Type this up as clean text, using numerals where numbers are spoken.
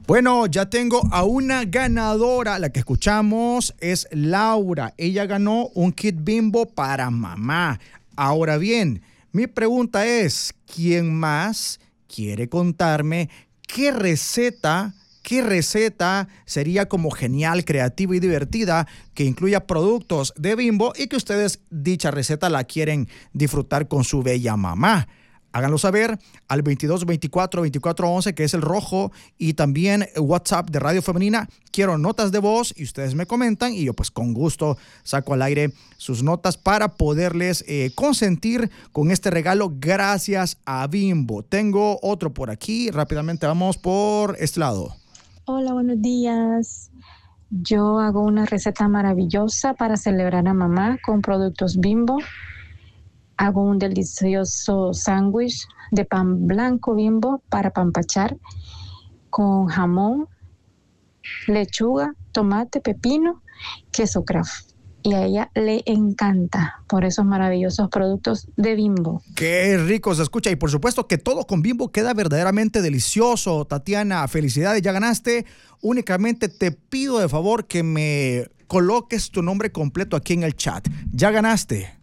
Bueno, ya tengo a una ganadora. La que escuchamos es Laura. Ella ganó un kit Bimbo para mamá. Ahora bien, mi pregunta es, ¿quién más quiere contarme qué receta sería como genial, creativa y divertida que incluya productos de Bimbo y que ustedes dicha receta la quieren disfrutar con su bella mamá? Háganlo saber al 22 24 24 11, que es el rojo, y también WhatsApp de Radio Femenina. Quiero notas de voz y ustedes me comentan y yo pues con gusto saco al aire sus notas para poderles consentir con este regalo gracias a Bimbo. Tengo otro por aquí, rápidamente vamos por este lado. Hola, buenos días. Yo hago una receta maravillosa para celebrar a mamá con productos Bimbo. Hago un delicioso sándwich de pan blanco Bimbo para pampachar con jamón, lechuga, tomate, pepino, queso Kraft. Y a ella le encanta por esos maravillosos productos de Bimbo. ¡Qué rico se escucha! Y por supuesto que todo con Bimbo queda verdaderamente delicioso. Tatiana, felicidades, ya ganaste. Únicamente te pido de favor que me coloques tu nombre completo aquí en el chat. Ya ganaste.